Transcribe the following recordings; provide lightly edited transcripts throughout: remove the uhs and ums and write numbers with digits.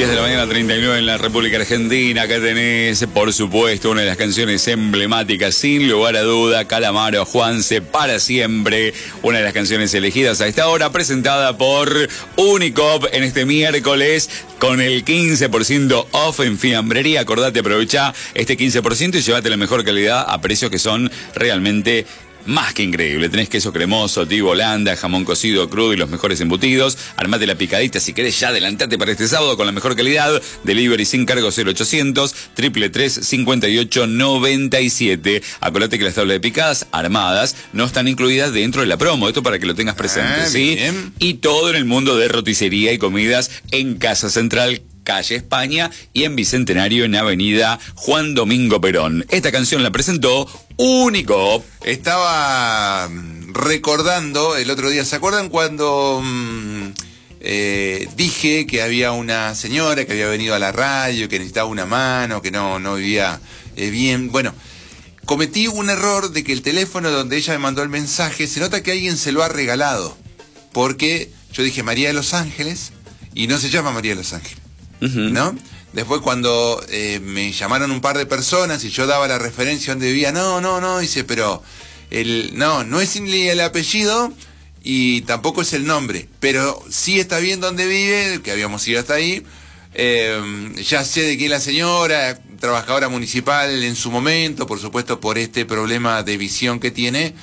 10 de la mañana, 39 en la República Argentina. Acá tenés, por supuesto, una de las canciones emblemáticas, sin lugar a duda, Calamaro, Juanse, para siempre. Una de las canciones elegidas a esta hora, presentada por Unicop en este miércoles, con el 15% off en fiambrería. Acordate, aprovecha este 15% y llévate la mejor calidad a precios que son realmente más que increíble. Tenés queso cremoso, tibo, holanda, jamón cocido, crudo y los mejores embutidos. Armate la picadita si querés ya, adelantate para este sábado con la mejor calidad. Delivery sin cargo 0800 333 5897. Acordate que las tablas de picadas armadas no están incluidas dentro de la promo. Esto para que lo tengas presente, ¿sí? Bien. Y todo en el mundo de roticería y comidas en Casa Central, calle España, y en Bicentenario, en avenida Juan Domingo Perón. Esta canción la presentó Unicop. Estaba recordando el otro día, ¿se acuerdan cuando dije que había una señora que había venido a la radio, que necesitaba una mano, que no vivía bien? Bueno, cometí un error de que el teléfono donde ella me mandó el mensaje, se nota que alguien se lo ha regalado, porque yo dije María de los Ángeles y no se llama María de los Ángeles. ¿No? Después cuando me llamaron un par de personas y yo daba la referencia donde vivía, no, dice, pero no es ni el apellido y tampoco es el nombre, pero sí está bien donde vive, que habíamos ido hasta ahí. Ya sé de quién es la señora, trabajadora municipal en su momento, por supuesto por este problema de visión que tiene,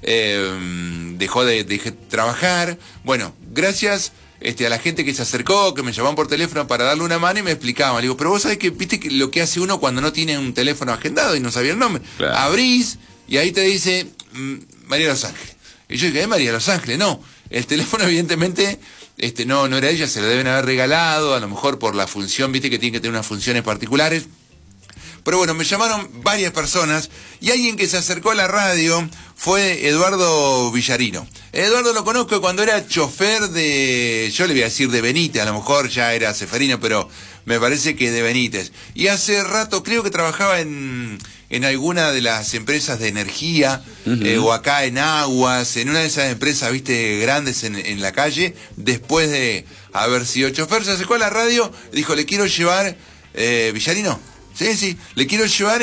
dejó de trabajar. Bueno, gracias a la gente que se acercó, que me llamaban por teléfono para darle una mano y me explicaban. Le digo, pero vos sabés que, viste que lo que hace uno cuando no tiene un teléfono agendado y no sabía el nombre. Claro. Abrís y ahí te dice María de los Ángeles. Y yo dije, María de los Ángeles? No, el teléfono evidentemente no era ella, se lo deben haber regalado, a lo mejor por la función, viste que tiene que tener unas funciones particulares. Pero bueno, me llamaron varias personas y alguien que se acercó a la radio fue Eduardo Villarino. Eduardo lo conozco cuando era chofer de, yo le voy a decir de Benítez, a lo mejor ya era ceferino, pero me parece que de Benítez. Y hace rato creo que trabajaba en alguna de las empresas de energía, o acá en Aguas, en una de esas empresas, viste, grandes en la calle. Después de haber sido chofer, se acercó a la radio, dijo, le quiero llevar, Villarino, sí, le quiero llevar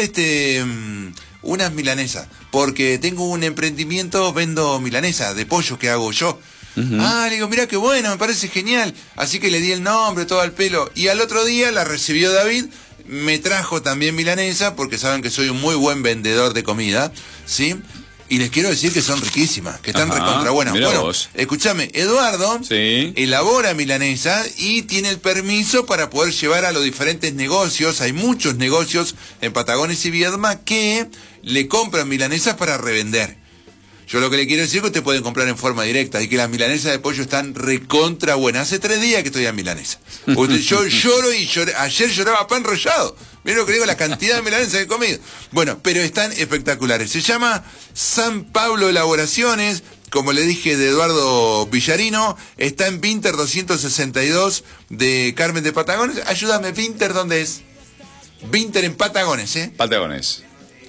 unas milanesas, porque tengo un emprendimiento, vendo milanesas de pollo que hago yo. Le digo, mirá qué bueno, me parece genial. Así que le di el nombre, todo al pelo. Y al otro día la recibió David, me trajo también milanesa, porque saben que soy un muy buen vendedor de comida, ¿sí? Y les quiero decir que son riquísimas, que están recontra buenas. Bueno, escúchame, Eduardo elabora milanesa y tiene el permiso para poder llevar a los diferentes negocios. Hay muchos negocios en Patagones y Viedma que le compran milanesas para revender. Yo lo que le quiero decir es que usted pueden comprar en forma directa y que las milanesas de pollo están recontra buenas. Hace 3 días que estoy a milanesa. Yo lloro y lloré. Ayer lloraba pan enrollado. Miren lo que digo, la cantidad de milanesas que he comido. Bueno, pero están espectaculares. Se llama San Pablo Elaboraciones, como le dije, de Eduardo Villarino. Está en Pinter 262 de Carmen de Patagones. Ayúdame, Pinter, ¿dónde es? Pinter en Patagones, ¿eh? Patagones.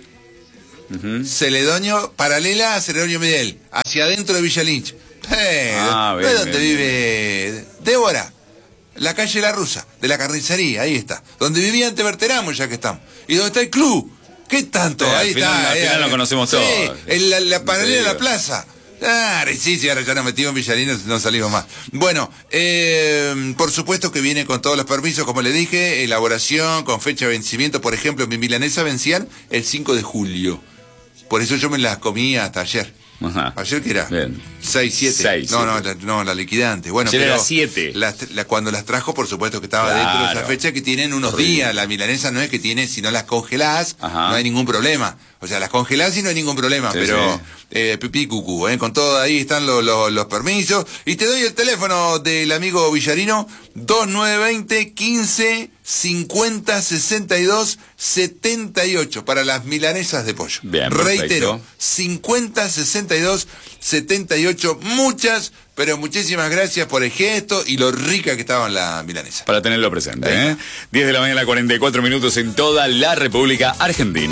Celedonio, paralela a Celedonio Medel, hacia adentro de Villa Lynch. ¿De dónde vive Débora? La calle La Rusa, de la carnicería, ahí está. Donde vivía antes Berteramo, ya que estamos. ¿Y dónde está el club? ¿Qué tanto? Ahí está. Al final lo conocemos todos. En la paralela a la plaza. Sí, ahora ya nos metimos en Villarino, no salimos más. Bueno, por supuesto que viene con todos los permisos, como le dije, elaboración, con fecha de vencimiento. Por ejemplo, mi milanesa vencían el 5 de julio. Por eso yo me las comía hasta ayer. ¿Ayer qué era? 6, 7. No, la liquidante. Bueno, ayer pero era 7. Cuando las trajo, por supuesto que estaba dentro de esa fecha, que tienen unos días. La milanesa no es que tiene, si no las congelás, no hay ningún problema. O sea, las congelás y no hay ningún problema, pero pipí cucú, con todo ahí están los permisos. Y te doy el teléfono del amigo Villarino, 2920 15 50 62 78 para las milanesas de pollo. Bien, reitero, 50 62 78. Pero muchísimas gracias por el gesto y lo rica que estaban las milanesas. Para tenerlo presente, 10 de la mañana, 44 minutos en toda la República Argentina.